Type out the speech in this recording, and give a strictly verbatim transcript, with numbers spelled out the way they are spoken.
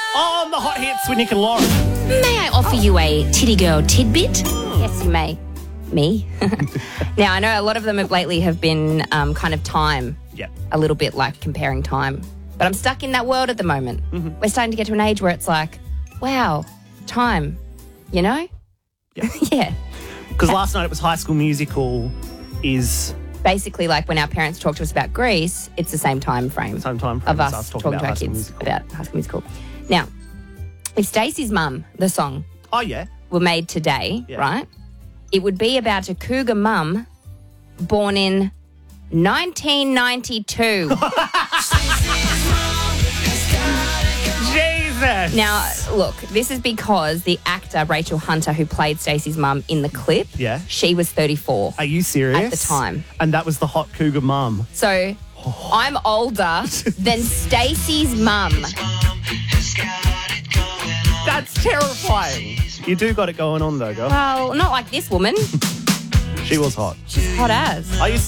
On the hot hits with Nick and Lauren. May I offer you a titty girl tidbit? Yes, you may. Me? Now, I know a lot of them have lately have been um, kind of time, Yeah. a little bit like comparing time. But I'm stuck in that world at the moment. Mm-hmm. We're starting to get to an age where it's like, wow, time, you know? Yeah. Yeah. Because last night it was High School Musical is Basically, like when our parents talk to us about Greece, it's the same time frame. same time frame of as us us talking talking about to our High School kids Musical. about High School Musical. Now, if Stacey's mum, the song, Oh, yeah. were made today, Yeah. right, it would be about a cougar mum born in nineteen ninety-two. Jesus. Now, look, this is because the actor Rachel Hunter, who played Stacey's mum in the clip, Yeah. she was thirty-four Are you serious? at the time. And that was the hot cougar mum. So I'm older than Stacey's mum. That's terrifying. You do got it going on though, girl. Well, not like this woman. She was hot. Hot as. Are you